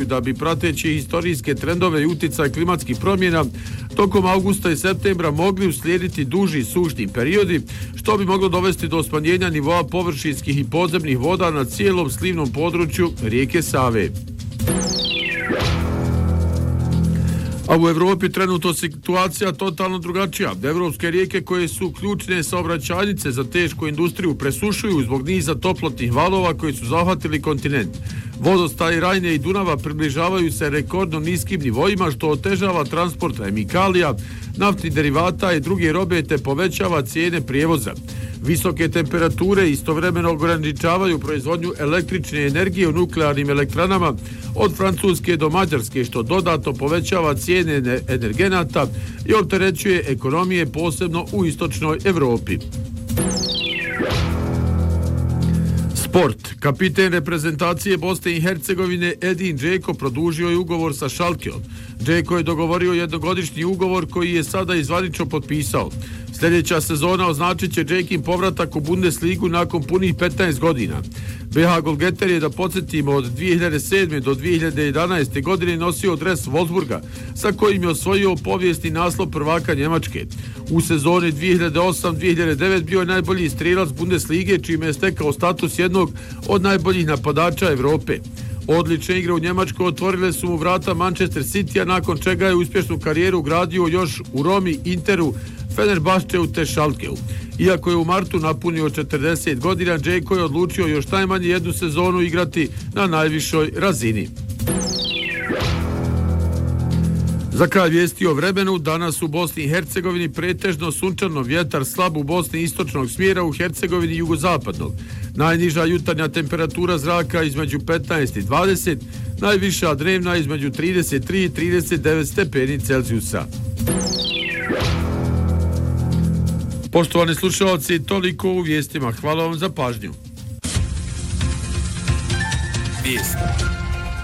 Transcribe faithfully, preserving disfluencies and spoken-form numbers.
da bi prateći historijske trendove i uticaj klimatskih promjena tokom avgusta i septembra mogli uslijediti duži sušni periodi, što bi moglo dovesti do smanjenja nivoa površinskih i podzemnih voda na cijelom slivnom području rijeke Save. A u Evropi trenutno situacija totalno drugačija. Evropske rijeke koje su ključne saobraćajnice za tešku industriju presušuju zbog niza toplotnih valova koji su zahvatili kontinent. Vodostaji Rajne i Dunava približavaju se rekordno niskim nivoima što otežava transport hemikalija, naftnih derivata i druge robe te povećava cijene prijevoza. Visoke temperature istovremeno ograničavaju proizvodnju električne energije u nuklearnim elektranama od Francuske do Mađarske, što dodatno povećava cijene energenata i opterećuje ekonomije posebno u istočnoj Evropi. Sport. Kapiten reprezentacije Bosne i Hercegovine Edin Džeko produžio je ugovor sa Schalkeom. Džeko je dogovorio jednogodišnji ugovor koji je sada izvanično potpisao. Sljedeća sezona označit će Džekin povratak u Bundesligu nakon punih petnaest godina. B H Golgeter je, da podsjetimo, od dvije hiljade sedme do dvije hiljade jedanaeste godine nosio dres Wolfsburga, sa kojim je osvojio povijesni naslov prvaka Njemačke. U sezoni dvije hiljade osme dvije hiljade devete bio je najbolji strelac Bundeslige, čime je stekao status jednog od najboljih napadača Evrope. Odlične igre u Njemačkoj otvorile su mu vrata Manchester City-a, nakon čega je uspješnu karijeru gradio još u Romi, Interu, Fenerbahčeu te Schalkeu. Iako je u martu napunio četrdeset godina, Džeko je odlučio još najmanje jednu sezonu igrati na najvišoj razini. Za kraj vijesti o vremenu, danas u Bosni i Hercegovini pretežno sunčano, vjetar slab u Bosni istočnog smjera, u Hercegovini jugozapadnog. Najniža jutarnja temperatura zraka između petnaest i dvadeset, najviša dnevna između trideset tri i trideset devet stepeni Celzijusa. Poštovani slušalci, toliko u vijestima. Hvala vam za pažnju. Vijesti.